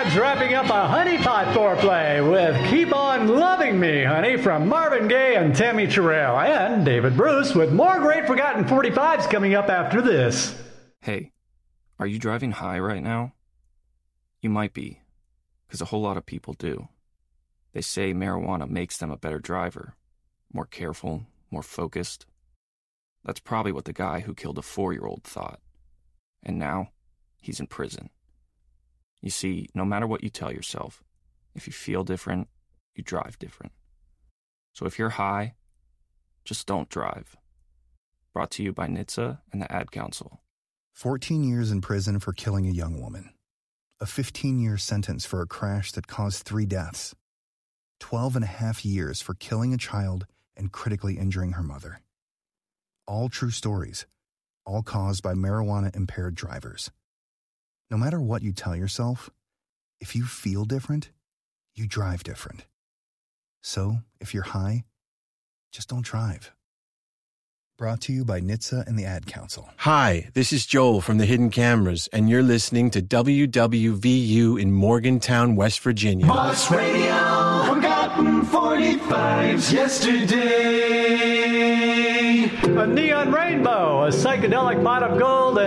45's wrapping up a honeypot foreplay with Keep On Loving Me, Honey from Marvin Gaye and Tammy Terrell, and David Bruce with more great forgotten 45s coming up after this. Hey, are you driving high right now? You might be, because a whole lot of people do. They say marijuana makes them a better driver, more careful, more focused. That's probably what the guy who killed a 4-year-old thought. And now, he's in prison. You see, no matter what you tell yourself, if you feel different, you drive different. So if you're high, just don't drive. Brought to you by NHTSA and the Ad Council. 14 years in prison for killing a young woman. A 15-year sentence for a crash that caused 3 deaths. 12 and a half years for killing a child and critically injuring her mother. All true stories, all caused by marijuana-impaired drivers. No matter what you tell yourself, if you feel different, you drive different. So, if you're high, just don't drive. Brought to you by NHTSA and the Ad Council. Hi, this is Joel from the Hidden Cameras, and you're listening to WWVU in Morgantown, West Virginia. Boss Radio, forgotten 45s yesterday. A neon rainbow, a psychedelic pot of gold,